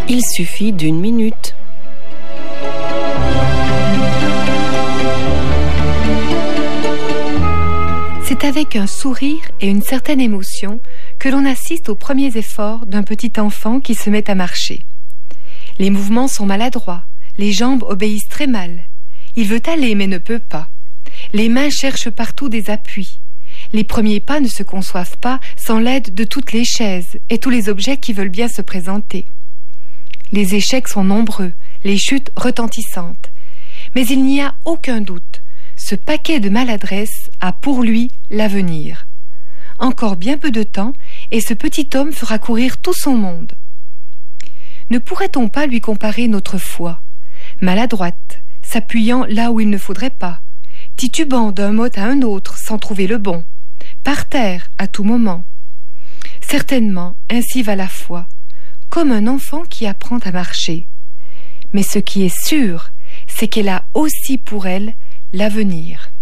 Il suffit d'une minute. C'est avec un sourire et une certaine émotion que l'on assiste aux premiers efforts d'un petit enfant qui se met à marcher. Les mouvements sont maladroits, les jambes obéissent très mal. Il veut aller mais ne peut pas. Les mains cherchent partout des appuis. Les premiers pas ne se conçoivent pas sans l'aide de toutes les chaises et tous les objets qui veulent bien se présenter. Les échecs sont nombreux, les chutes retentissantes. Mais il n'y a aucun doute, ce paquet de maladresse a pour lui l'avenir. Encore bien peu de temps et ce petit homme fera courir tout son monde. Ne pourrait-on pas lui comparer notre foi, maladroite, s'appuyant là où il ne faudrait pas, titubant d'un mot à un autre sans trouver le bon, par terre à tout moment. Certainement, ainsi va la foi, comme un enfant qui apprend à marcher. Mais ce qui est sûr, c'est qu'elle a aussi pour elle l'avenir.